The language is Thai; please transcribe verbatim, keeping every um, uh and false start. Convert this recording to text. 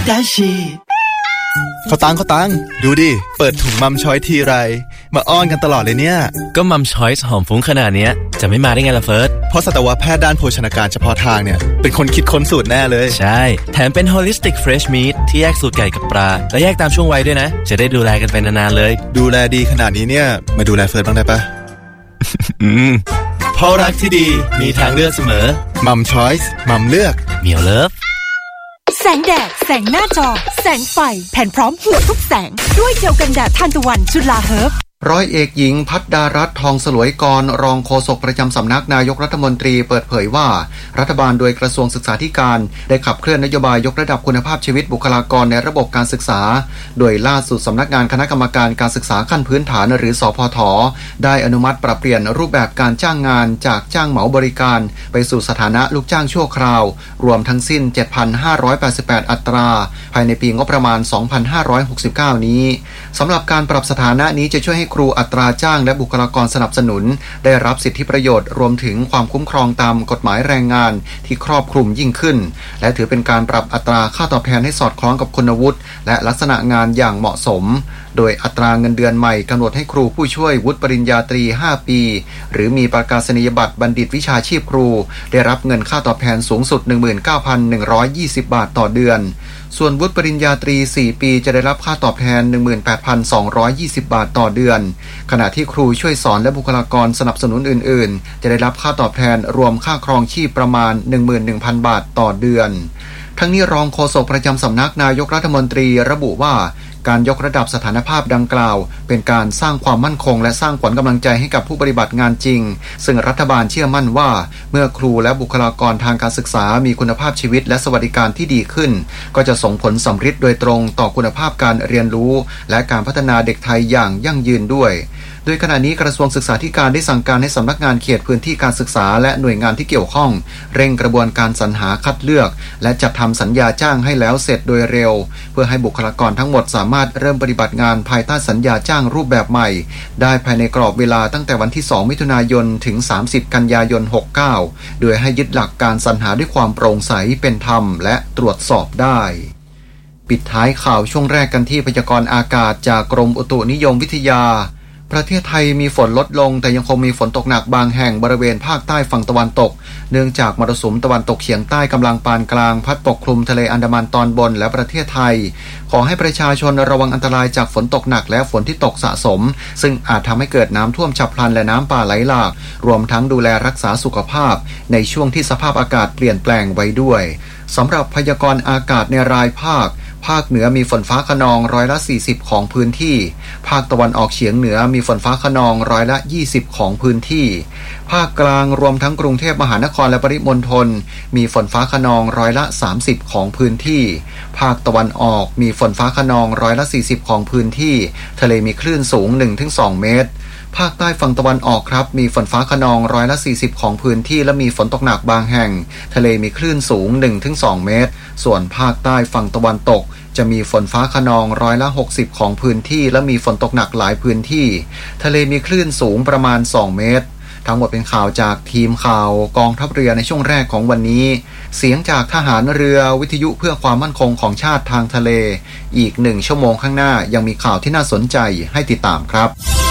ดาชีเขาตังเขาตังดูดิเปิดถุงมัมช้อยทีไรมาอ้อนกันตลอดเลยเนี่ยก็มัมช้อยส์หอมฟุ้งขนาดนี้จะไม่มาได้ไงล่ะเฟิร์สเพราะสัตวแพทย์ด้านโภชนาการเฉพาะทางเนี่ยเป็นคนคิดค้นสูตรแน่เลยใช่แถมเป็น holistic fresh meat ที่แยกสูตรไก่กับปลาและแยกตามช่วงวัยด้วยนะจะได้ดูแลกันไปนานๆเลยดูแลดีขนาดนี้เนี่ยมาดูแลเฟิร์สบ้างได้ปะอืมเพราะรักที่ดีมีทางเลือกเสมอมัมช้อยส์มัมเลือกเหมียวเลิฟแสงแดดแสงหน้าจอแสงไฟแผ่นพร้อมหัวทุกแสงด้วยเจลกันแดดทานตะวันจุฬาเฮิร์บร้อยเอกหญิงภัทรดารัตน์ทองสลวยกรรองโฆษกประจำสำนักนายกรัฐมนตรีเปิดเผยว่ารัฐบาลโดยกระทรวงศึกษาธิการได้ขับเคลื่อนนโยบายยกระดับคุณภาพชีวิตบุคลากรในระบบการศึกษาโดยล่าสุดสำนักงานคณะกรรมการการศึกษาขั้นพื้นฐานหรือสพทได้อนุมัติปรับเปลี่ยนรูปแบบการจ้างงานจากจ้างเหมาบริการไปสู่สถานะลูกจ้างชั่วคราวรวมทั้งสิ้น เจ็ดพันห้าร้อยแปดสิบแปด อัตราภายในปีงบประมาณ สองพันห้าร้อยหกสิบเก้า นี้สำหรับการปรับสถานะนี้จะช่วยให้ครูอัตราจ้างและบุคลากรสนับสนุนได้รับสิทธิประโยชน์รวมถึงความคุ้มครองตามกฎหมายแรงงานที่ครอบคลุมยิ่งขึ้นและถือเป็นการปรับอัตราค่าตอบแทนให้สอดคล้องกับคุณวุฒิและลักษณะงานอย่างเหมาะสมโดยอัตราเงินเดือนใหม่กำหนดให้ครูผู้ช่วยวุฒิปริญญาตรีห้าปีหรือมีประกาศนียบัตรบัณฑิตวิชาชีพครูได้รับเงินค่าตอบแทนสูงสุด หนึ่งหมื่นเก้าพันหนึ่งร้อยยี่สิบ บาทต่อเดือนส่วนวุฒิปริญญาตรีสี่ปีจะได้รับค่าตอบแทน หนึ่งหมื่นแปดพันสองร้อยยี่สิบ บาทต่อเดือนขณะที่ครูช่วยสอนและบุคลากรสนับสนุนอื่นๆจะได้รับค่าตอบแทนรวมค่าครองชีพประมาณ หนึ่งหมื่นหนึ่งพัน บาทต่อเดือนทั้งนี้รองโฆษกประจำสำนักนายกรัฐมนตรีระบุว่าการยกระดับสถานภาพดังกล่าวเป็นการสร้างความมั่นคงและสร้างขวัญกำลังใจให้กับผู้ปฏิบัติงานจริงซึ่งรัฐบาลเชื่อมั่นว่าเมื่อครูและบุคลากรทางการศึกษามีคุณภาพชีวิตและสวัสดิการที่ดีขึ้นก็จะส่งผลสำฤทธิ์โดยตรงต่อคุณภาพการเรียนรู้และการพัฒนาเด็กไทยอย่างยั่งยืนด้วยโดยขณะนี้กระทรวงศึกษาธิการได้สั่งการให้สำนักงานเขตพื้นที่การศึกษาและหน่วยงานที่เกี่ยวข้องเร่งกระบวนการสรรหาคัดเลือกและจัดทำสัญญาจ้างให้แล้วเสร็จโดยเร็วเพื่อให้บุคลากรทั้งหมดสามารถเริ่มปฏิบัติงานภายใต้สัญญาจ้างรูปแบบใหม่ได้ภายในกรอบเวลาตั้งแต่วันที่สองมิถุนายนถึงสามสิบกันยายนหกสิบเก้าโดยให้ยึดหลักการสรรหาด้วยความโปร่งใสเป็นธรรมและตรวจสอบได้ปิดท้ายข่าวช่วงแรกกันที่พยากรณ์อากาศจากกรมอุตุนิยมวิทยาประเทศไทยมีฝนลดลงแต่ยังคงมีฝนตกหนักบางแห่งบริเวณภาคใต้ฝั่งตะวันตกเนื่องจากมรสุมตะวันตกเฉียงใต้กำลังปานกลางพัดปกคลุมทะเลอันดามันตอนบนและประเทศไทยขอให้ประชาชนระวังอันตรายจากฝนตกหนักและฝนที่ตกสะสมซึ่งอาจทำให้เกิดน้ำท่วมฉับพลันและน้ำป่าไหลหลากรวมทั้งดูแลรักษาสุขภาพในช่วงที่สภาพอากาศเปลี่ยนแปลงไว้ด้วยสำหรับพยากรณ์อากาศในรายภาคภาคเหนือมีฝนฟ้าคะนองร้อยละสี่สิบของพื้นที่ภาคตะวันออกเฉียงเหนือมีฝนฟ้าคะนองร้อยละยี่สิบของพื้นที่ภาคกลางรวมทั้งกรุงเทพมหานครและปริมณฑลมีฝนฟ้าคะนองร้อยละสามสิบของพื้นที่ภาคตะวันออกมีฝนฟ้าคะนองร้อยละสี่สิบของพื้นที่ทะเลมีคลื่นสูง หนึ่งถึงสอง เมตรภาคใต้ฝั่งตะวันออกครับมีฝนฟ้าคะนองร้อยละสี่สิบของพื้นที่และมีฝนตกหนักบางแห่งทะเลมีคลื่นสูง หนึ่งถึงสอง เมตรส่วนภาคใต้ฝั่งตะวันตกจะมีฝนฟ้าคะนองร้อยละหกสิบของพื้นที่และมีฝนตกหนักหลายพื้นที่ทะเลมีคลื่นสูงประมาณสองเมตรทั้งหมดเป็นข่าวจากทีมข่าวกองทัพเรือในช่วงแรกของวันนี้เสียงจากทหารเรือวิทยุเพื่อความมั่นคงของชาติทางทะเลอีกหนึ่งชั่วโมงข้างหน้ายังมีข่าวที่น่าสนใจให้ติดตามครับ